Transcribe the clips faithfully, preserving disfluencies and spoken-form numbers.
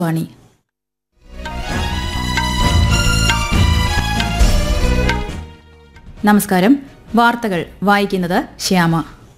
വാണി. നമസ്കാരം. വാർത്തകൾ വായിക്കുന്നത് ശ്യാമ.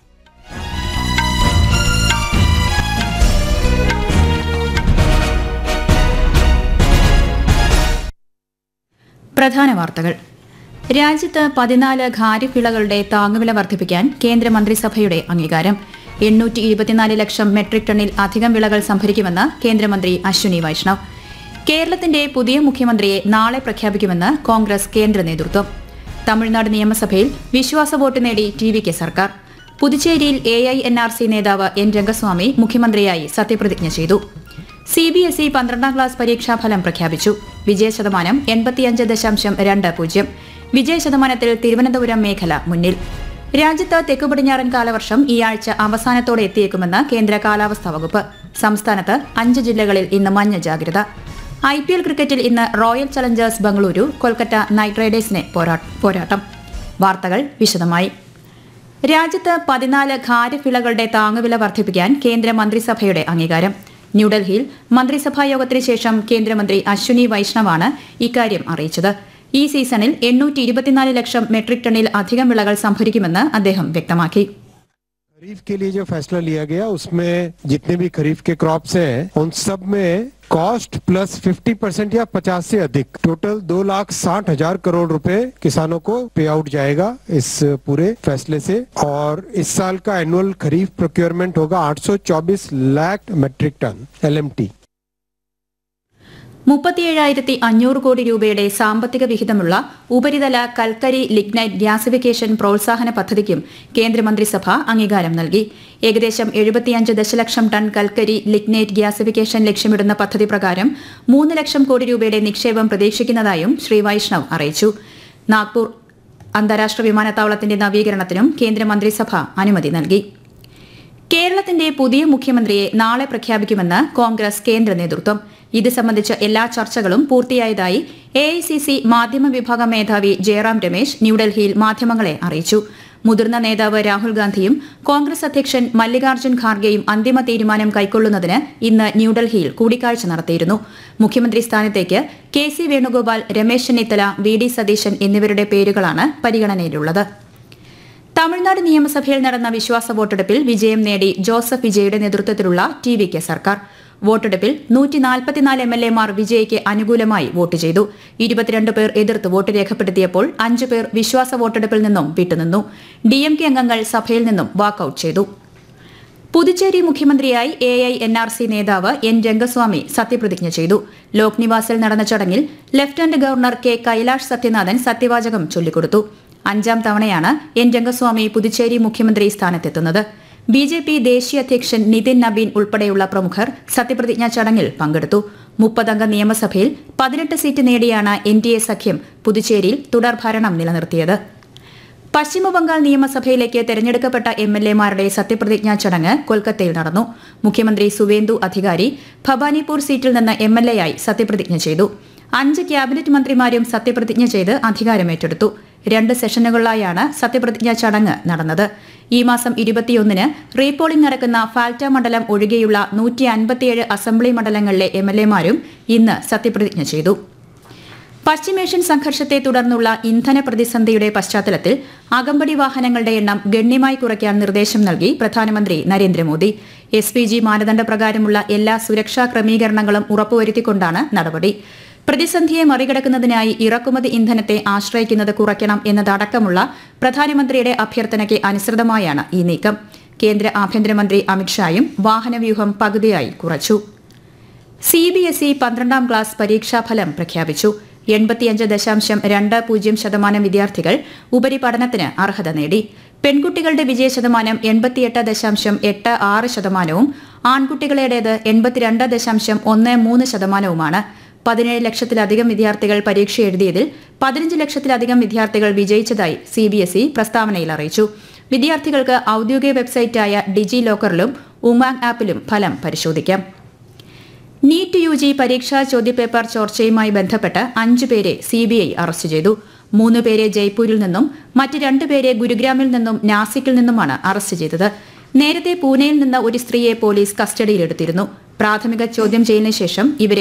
പ്രധാന വാർത്തകൾ. രാജ്യത്ത് പതിനാല് ഖാരിഫ് വിളകളുടെ താങ്ങുവില വർദ്ധിപ്പിക്കാൻ കേന്ദ്രമന്ത്രിസഭയുടെ അംഗീകാരം. എണ്ണൂറ്റി ഇരുപത്തിനാല് ലക്ഷം മെട്രിക് ടണ്ണിൽ അധികം വിളകൾ സംഭരിക്കുമെന്ന് കേന്ദ്രമന്ത്രി അശ്വിനി വൈഷ്ണവ്. കേരളത്തിന്റെ പുതിയ മുഖ്യമന്ത്രിയെ നാളെ പ്രഖ്യാപിക്കുമെന്ന് കോൺഗ്രസ് കേന്ദ്ര നേതൃത്വം. തമിഴ്നാട് നിയമസഭയിൽ വിശ്വാസ വോട്ട് നേടി ടി വി കെ സർക്കാർ. പുതുച്ചേരിയിൽ A I N R C നേതാവ് എൻ രംഗസ്വാമി മുഖ്യമന്ത്രിയായി സത്യപ്രതിജ്ഞ ചെയ്തു. സി ബി എസ് ഇ പന്ത്രണ്ടാം ക്ലാസ് പരീക്ഷാഫലം പ്രഖ്യാപിച്ചു. വിജയശതമാനം എൺപത്തിയഞ്ച് ദശാംശം രണ്ട് പൂജ്യം. വിജയശതമാനത്തിൽ തിരുവനന്തപുരം മേഖല മുന്നിൽ. രാജ്യത്ത് തെക്കുപടിഞ്ഞാറൻ കാലവർഷം ഈ ആഴ്ച അവസാനത്തോടെ എത്തിയേക്കുമെന്ന് കേന്ദ്ര കാലാവസ്ഥാ വകുപ്പ്. സംസ്ഥാനത്ത് അഞ്ച് ജില്ലകളിൽ ഇന്ന് മഞ്ഞ ജാഗ്രത. ഐ പി എൽ ക്രിക്കറ്റിൽ ഇന്ന് royal Challengers Bengaluru Kolkata night റൈഡേഴ്സിനെ പോരാട്ടം. വാർത്തകൾ വിശദമായി. രാജ്യത്ത് പതിനാല് ഖാരിഫ് വിളകളുടെ താങ്ങുവില വർദ്ധിപ്പിക്കാൻ കേന്ദ്ര മന്ത്രിസഭയുടെ അംഗീകാരം. ന്യൂഡൽഹിയിൽ മന്ത്രിസഭാ യോഗത്തിന് ശേഷം കേന്ദ്രമന്ത്രി അശ്വിനി വൈഷ്ണവാണ് ഇക്കാര്യം അറിയിച്ചത്. ഈ സീസണിൽ എണ്ണൂറ്റി ഇരുപത്തിനാല് ലക്ഷം മെട്രിക് ടണ്ണിൽ അധികം വിളകൾ സംഭരിക്കുമെന്ന് അദ്ദേഹം വ്യക്തമാക്കി. खरीफ के लिए जो फैसला लिया गया उसमें जितने भी खरीफ के क्रॉप्स हैं उन सब में कॉस्ट प्लस पचास परसेंट या पचास से अधिक टोटल दो लाख साठ हजार करोड़ रुपए किसानों को पे आउट जाएगा इस पूरे फैसले से। और इस साल का एनुअल खरीफ प्रोक्योरमेंट होगा आठ सौ चौबीस lakh metric ton L M T. മുപ്പത്തിയേഴായിരത്തി അഞ്ഞൂറ് കോടി രൂപയുടെ സാമ്പത്തിക വിഹിതമുള്ള ഉപരിതല കൽക്കരി ലിഗ്നൈറ്റ് ഗ്യാസിഫിക്കേഷൻ പ്രോത്സാഹന പദ്ധതിക്കും കേന്ദ്രമന്ത്രിസഭ അംഗീകാരം നൽകി. ഏകദേശം എഴുപത്തിയഞ്ച് ദശലക്ഷം ടൺ കൽക്കരി ലിഗ്നൈറ്റ് ഗ്യാസിഫിക്കേഷൻ ലക്ഷ്യമിടുന്ന പദ്ധതി പ്രകാരം മൂന്ന് ലക്ഷം കോടി രൂപയുടെ നിക്ഷേപം പ്രതീക്ഷിക്കുന്നതായും ശ്രീ വൈഷ്ണവ് അറിയിച്ചു. നാഗ്പൂർ അന്താരാഷ്ട്ര വിമാനത്താവളത്തിന്റെ നവീകരണത്തിനും കേന്ദ്രമന്ത്രിസഭ അനുമതി നൽകി. കേരളത്തിന്റെ പുതിയ മുഖ്യമന്ത്രിയെ നാളെ പ്രഖ്യാപിക്കുമെന്ന് കോൺഗ്രസ് കേന്ദ്ര നേതൃത്വം. ഇത് സംബന്ധിച്ച എല്ലാ ചർച്ചകളും പൂർത്തിയായതായി എ ഐ സി സി മാധ്യമ വിഭാഗം മേധാവി ജയറാം രമേശ് ന്യൂഡൽഹിയിൽ മാധ്യമങ്ങളെ അറിയിച്ചു. മുതിർന്ന നേതാവ് രാഹുൽ ഗാന്ധിയും കോൺഗ്രസ് അധ്യക്ഷൻ മല്ലികാർജ്ജുൻ ഖാർഗെയും അന്തിമ തീരുമാനം കൈക്കൊള്ളുന്നതിന് ഇന്ന് ന്യൂഡൽഹിയിൽ കൂടിക്കാഴ്ച നടത്തിയിരുന്നു. മുഖ്യമന്ത്രി സ്ഥാനത്തേക്ക് K C Venugopal, Ramesh Chennithala, V D Satheesan എന്നിവരുടെ പേരുകളാണ് പരിഗണനയിലുള്ളത്. തമിഴ്നാട് നിയമസഭയിൽ നടന്ന വിശ്വാസ വോട്ടെടുപ്പിൽ വിജയം നേടി ജോസഫ് വിജയുടെ നേതൃത്വത്തിലുള്ള ടി വി കെ സർക്കാർ. വോട്ടെടുപ്പിൽ നൂറ്റി നാൽപ്പത്തിനാല് എം എൽ എമാർ വിജയ്ക്ക് അനുകൂലമായി വോട്ട് ചെയ്തു. ഇരുപത്തിരണ്ട് പേർ എതിർത്ത് വോട്ട് രേഖപ്പെടുത്തിയപ്പോൾ അഞ്ച് പേർ വിശ്വാസ വോട്ടെടുപ്പിൽ നിന്നും വിട്ടുനിന്നു. ഡി എം കെ അംഗങ്ങൾ സഭയിൽ നിന്നും വാക്കൌട്ട് ചെയ്തു. പുതുച്ചേരി മുഖ്യമന്ത്രിയായി A I N R C നേതാവ് എൻ രംഗസ്വാമി സത്യപ്രതിജ്ഞ ചെയ്തു. ലോക് നിവാസിൽ നടന്ന ചടങ്ങിൽ lieutenant governor K Kailash Sathyanathan സത്യവാചകം ചൊല്ലിക്കൊടുത്തു. അഞ്ചാം തവണയാണ് എൻ രംഗസ്വാമി പുതുച്ചേരി മുഖ്യമന്ത്രി സ്ഥാനത്തെത്തുന്നത്. ബി ജെ പി ദേശീയ അധ്യക്ഷൻ നിതിൻ നബീൻ ഉൾപ്പെടെയുള്ള പ്രമുഖർ സത്യപ്രതിജ്ഞാ ചടങ്ങിൽ പങ്കെടുത്തു. മുപ്പതംഗ നിയമസഭയിൽ പതിനെട്ട് സീറ്റ് നേടിയാണ് എൻ ഡി എ സഖ്യം പുതുച്ചേരിയിൽ തുടർഭരണം നിലനിർത്തിയത്. പശ്ചിമബംഗാൾ നിയമസഭയിലേക്ക് തെരഞ്ഞെടുക്കപ്പെട്ട എം എൽ എമാരുടെ സത്യപ്രതിജ്ഞാ ചടങ്ങ് കൊൽക്കത്തയിൽ നടന്നു. മുഖ്യമന്ത്രി സുവേന്ദു അധികാരി ഭവാനിപൂർ സീറ്റിൽ നിന്ന് എം എൽ എ ആയി സത്യപ്രതിജ്ഞ ചെയ്തു. അഞ്ച് ക്യാബിനറ്റ് മന്ത്രിമാരും സത്യപ്രതിജ്ഞ ചെയ്ത് അധികാരമേറ്റെടുത്തു. രണ്ട് സെഷനുകളിലായാണ് സത്യപ്രതിജ്ഞാ ചടങ്ങ് നടന്നത്. ഈ മാസം ഇരുപത്തിയൊന്നിന് റീപോളിംഗ് നടക്കുന്ന ഫാൽറ്റ മണ്ഡലം ഒഴികെയുള്ള നൂറ്റി അൻപത്തിയേഴ് അസംബ്ലി മണ്ഡലങ്ങളിലെ എം എൽ എമാരും ഇന്ന് സത്യപ്രതിജ്ഞ ചെയ്തു. പശ്ചിമേഷ്യൻ സംഘർഷത്തെ തുടർന്നുള്ള ഇന്ധന പ്രതിസന്ധിയുടെ പശ്ചാത്തലത്തിൽ അകമ്പടി വാഹനങ്ങളുടെ എണ്ണം ഗണ്യമായി കുറയ്ക്കാൻ നിർദ്ദേശം നൽകി പ്രധാനമന്ത്രി നരേന്ദ്രമോദി. എസ് പി ജി മാനദണ്ഡപ്രകാരമുള്ള എല്ലാ സുരക്ഷാ ക്രമീകരണങ്ങളും ഉറപ്പുവരുത്തിക്കൊണ്ടാണ് നടപടി. പ്രതിസന്ധിയെ മറികടക്കുന്നതിനായി ഇറക്കുമതി ഇന്ധനത്തെ ആശ്രയിക്കുന്നത് കുറയ്ക്കണം എന്നതടക്കമുള്ള പ്രധാനമന്ത്രിയുടെ അഭ്യർത്ഥനയ്ക്ക് അനുസൃതമായാണ് ഈ നീക്കം. കേന്ദ്ര ആഭ്യന്തരമന്ത്രി അമിത്ഷായും വാഹനവ്യൂഹം പകുതിയായി കുറച്ചു. സി ബി എസ് ഇ പന്ത്രണ്ടാം ക്ലാസ് പരീക്ഷാഫലം പ്രഖ്യാപിച്ചു. എൺപത്തിയഞ്ച് ദശാംശം രണ്ട് പൂജ്യം ശതമാനം വിദ്യാർത്ഥികൾ ഉപരിപഠനത്തിന് അർഹത നേടി. പെൺകുട്ടികളുടെ വിജയശതമാനം എൺപത്തിയെട്ട് ദശാംശം എട്ട് ആറ് ശതമാനവും ആൺകുട്ടികളുടേത് എൺപത്തിരണ്ട് ദശാംശം ഒന്ന് മൂന്ന് ശതമാനവുമാണ്. പതിനേഴ് ലക്ഷത്തിലധികം വിദ്യാർത്ഥികൾ പരീക്ഷ എഴുതിയതിൽ പതിനഞ്ച് ലക്ഷത്തിലധികം വിദ്യാർത്ഥികൾ വിജയിച്ചതായി സി ബി എസ് ഇ പ്രസ്താവനയിൽ അറിയിച്ചു. വിദ്യാർത്ഥികൾക്ക് ഔദ്യോഗിക വെബ്സൈറ്റായ ഡിജി ലോക്കറിലും ഉമാങ് ആപ്പിലും ഫലം പരിശോധിക്കാം. നീറ്റ് യു ജി പരീക്ഷാ ചോദ്യപേപ്പർ ചോർച്ചയുമായി ബന്ധപ്പെട്ട് അഞ്ചു പേരെ സി ബി ഐ അറസ്റ്റ് ചെയ്തു. മൂന്ന് പേരെ ജയ്പൂരിൽ നിന്നും മറ്റ് രണ്ടുപേരെ ഗുരുഗ്രാമിൽ നിന്നും നാസിക്കിൽ നിന്നുമാണ് അറസ്റ്റ് ചെയ്തത്. നേരത്തെ പൂനെയിൽ നിന്ന് ഒരു സ്ത്രീയെ പോലീസ് കസ്റ്റഡിയിലെടുത്തിരുന്നു. പ്രാഥമിക ചോദ്യം ചെയ്യലിന് ശേഷം ഇവരെ